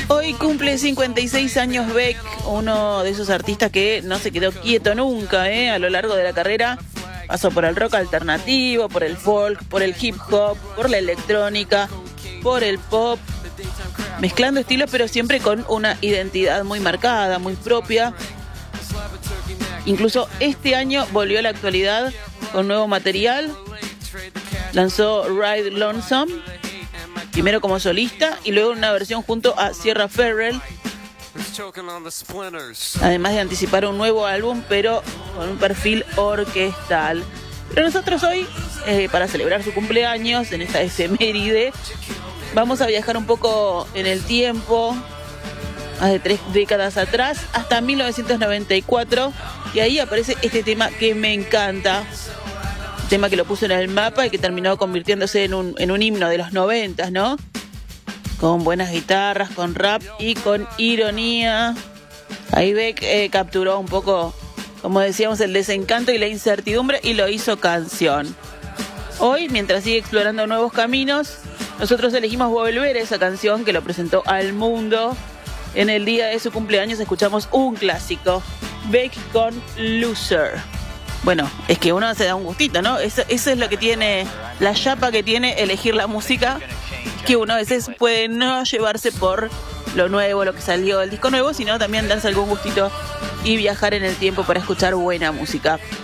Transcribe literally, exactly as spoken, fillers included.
Hoy cumple cincuenta y seis años Beck, uno de esos artistas que no se quedó quieto nunca, ¿eh? A lo largo de la carrera pasó por el rock alternativo, por el folk, por el hip hop, por la electrónica, por el pop, mezclando estilos pero siempre con una identidad muy marcada, muy propia. Incluso este año volvió a la actualidad con nuevo material, lanzó Ride Lonesome, primero como solista y luego una versión junto a Sierra Ferrell, además de anticipar un nuevo álbum pero con un perfil orquestal. Pero nosotros hoy, eh, para celebrar su cumpleaños en esta efeméride, vamos a viajar un poco en el tiempo, más de tres décadas atrás, hasta mil novecientos noventa y cuatro, y ahí aparece este tema que me encanta, tema que lo puso en el mapa y que terminó convirtiéndose en un, en un himno de los noventas, ¿no? Con buenas guitarras, con rap y con ironía. Ahí Beck eh, capturó un poco, como decíamos, el desencanto y la incertidumbre y lo hizo canción. Hoy, mientras sigue explorando nuevos caminos, nosotros elegimos volver a esa canción que lo presentó al mundo. En el día de su cumpleaños escuchamos un clásico, Beck con Loser. Bueno, es que uno se da un gustito, ¿no? Eso, eso es lo que tiene, la chapa que tiene elegir la música, que uno a veces puede no llevarse por lo nuevo, lo que salió del disco nuevo, sino también darse algún gustito y viajar en el tiempo para escuchar buena música.